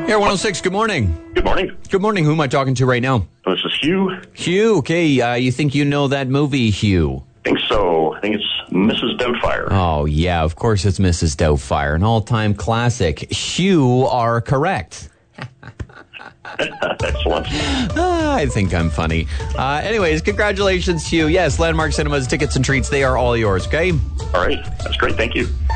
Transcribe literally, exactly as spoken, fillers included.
Air one oh six, good morning. Good morning. Good morning. Who am I talking to right now? This is Hugh. Hugh, okay. Uh, you think you know that movie, Hugh? I think so. I think it's Missus Doubtfire. Oh, yeah, of course it's Missus Doubtfire, an all-time classic. Hugh are correct. Excellent. Ah, I think I'm funny. Uh, anyways, congratulations, Hugh. Yes, Landmark Cinemas, tickets and treats, they are all yours, okay? All right. That's great. Thank you.